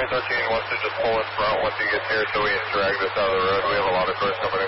2013 wants to just pull in front once he gets here so we can drag this out of the road. We have a lot of cars coming